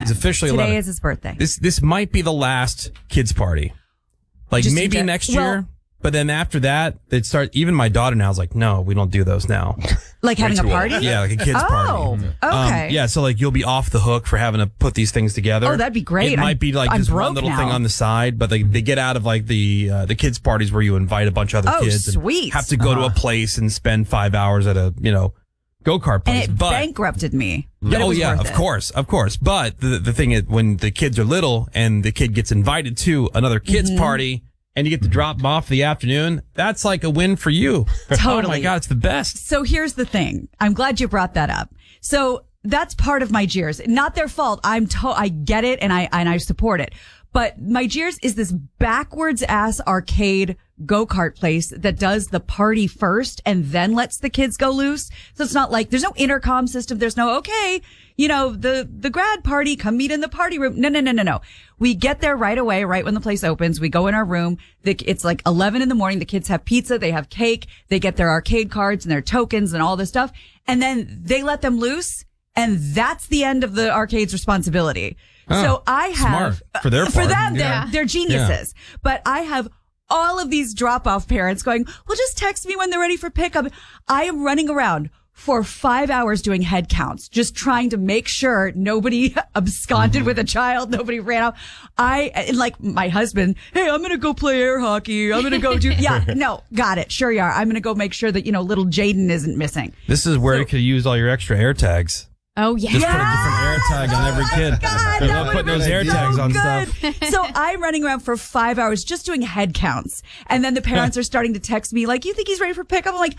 kid's officially 11. Today is his birthday. This might be the last kids party. Like Just maybe next year. well, But then after that, they'd start. Even my daughter now is like, no, we don't do those now. Like having a party? Yeah, like a kids party. Oh, okay. Yeah, so like you'll be off the hook for having to put these things together. Oh, that'd be great. It might be like I'm just broke one little now. thing on the side, but they get out of like the kids parties where you invite a bunch of other Oh, kids sweet. and have to go to a place and spend 5 hours at a go-kart place. And it but bankrupted me. But it was worth it. of course. But the thing is, when the kids are little and the kid gets invited to another kids party and you get to drop them off for the afternoon, that's like a win for you. Totally. Oh my God, it's the best. So here's the thing. I'm glad you brought that up. So that's part of my jeers. Not their fault. I get it and I support it. But my jeers is this backwards ass arcade go-kart place that does the party first and then lets the kids go loose. So it's not like there's no intercom system. There's no, okay, the grad party, come meet in the party room. No. We get there right away, right when the place opens. We go in our room. It's like 11 in the morning. The kids have pizza. They have cake. They get their arcade cards and their tokens and all this stuff. And then they let them loose. And that's the end of the arcade's responsibility. Oh, so I have, smart. For their for part. them, they're geniuses. But I have all of these drop-off parents going, well, just text me when they're ready for pickup. I am running around for 5 hours doing head counts, just trying to make sure nobody absconded with a child, nobody ran off. And like my husband, hey, I'm going to go play air hockey. I'm going to go got it. Sure you are. I'm going to go make sure that, little Jaden isn't missing. This is where you could use all your extra air tags. Oh, yeah. Just put a different air tag on every kid. God, They love putting those air tags on stuff. So I'm running around for 5 hours just doing head counts. And then the parents are starting to text me like, you think he's ready for pickup? I'm like,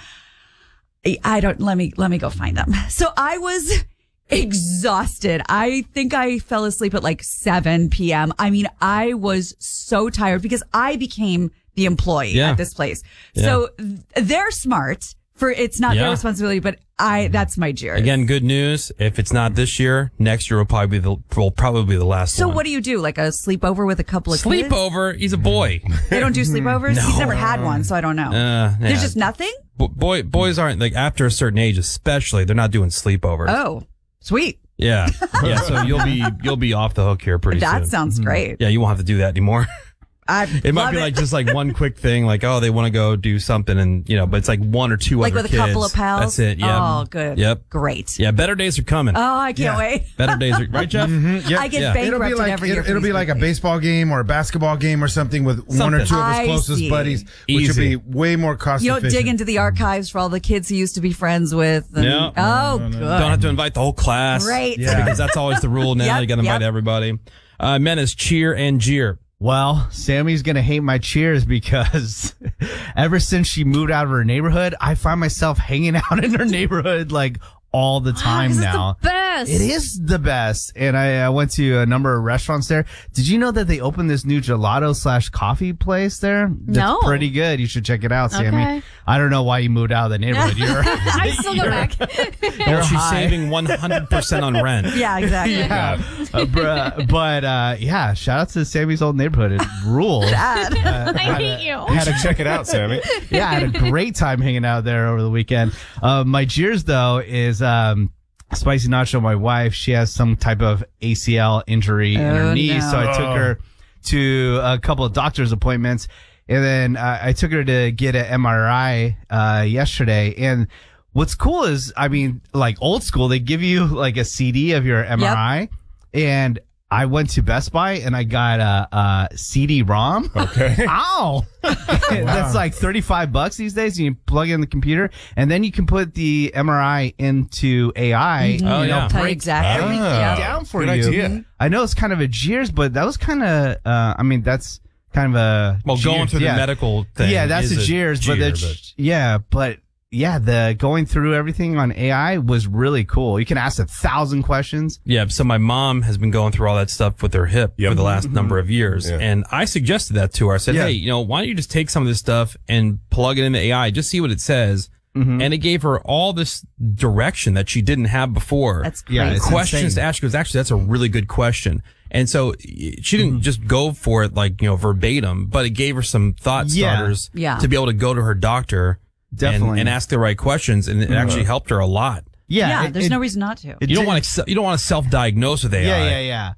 let me go find them. So I was exhausted. I think I fell asleep at like 7 p.m. I mean, I was so tired because I became the employee at this place. Yeah. So they're smart. It's not their responsibility, but that's my jeer. Again, good news. If it's not this year, next year will probably be the last one. So what do you do? Like a sleepover with a couple of kids? Sleepover? He's a boy. They don't do sleepovers? No. He's never had one, so I don't know. There's just nothing? Boys aren't, like, after a certain age especially, they're not doing sleepovers. Oh, sweet. Yeah. So you'll be off the hook here pretty soon. That sounds great. Yeah, you won't have to do that anymore. It might love be like just like one quick thing, like, oh, they want to go do something, and but it's like one or two like other with kids. a couple of pals. That's it. Yeah. Oh, good. Yep. Great. Yeah. Better days are coming. Oh, I can't wait. Better days are right, Jeff. Yep. I get bankrupted every year. It'll be like a baseball game or a basketball game or something with one or two of his closest buddies, which will be way more cost You efficient. don't dig into the archives for all the kids he used to be friends with. And, No. Good. Don't have to invite the whole class. Great. Yeah. Because that's always the rule now. Yep, You got to invite everybody. Menace, cheer and jeer. Well, Sammy's going to hate my cheers because ever since she moved out of her neighborhood, I find myself hanging out in her neighborhood like all the time now. It's the best. It is the best. And I went to a number of restaurants there. Did you know that they opened this new gelato/coffee place there? No. It's pretty good. You should check it out, Sammy. Okay. I don't know why you moved out of the neighborhood. I still go back. Well, she's saving 100% on rent. Yeah, exactly. Yeah, shout out to Sammy's old neighborhood. It rules. I hate you. Had to check it out, Sammy. Yeah, I had a great time hanging out there over the weekend. My jeers, though, is Spicy Nacho, my wife. She has some type of ACL injury in her knee, no. so I took her to a couple of doctor's appointments, and then I took her to get an MRI yesterday. And what's cool is, I mean, like old school, they give you like a CD of your MRI, and I went to Best Buy and I got a CD-ROM. Okay. Ow! That's like $35 these days. You plug it in the computer, and then you can put the MRI into AI. Oh, yeah. Tell you exactly. Everything down for good you. idea. I know it's kind of a jeers, but that was kind of, that's kind of a Well, going jeers, through the medical thing. Yeah, that's is a jeers, but the going through everything on AI was really cool. You can ask 1,000 questions. Yeah, so my mom has been going through all that stuff with her hip for the last number of years. Yeah. And I suggested that to her. I said, hey, why don't you just take some of this stuff and plug it into AI, just see what it says. And it gave her all this direction that she didn't have before. That's great. Yeah, it's questions insane. to ask. She goes, actually, that's a really good question. And so she didn't just go for it like, verbatim, but it gave her some thought starters to be able to go to her doctor. Definitely. And ask the right questions, and it actually helped her a lot. Yeah, there's no reason not to. You don't want to self-diagnose with AI. Yeah.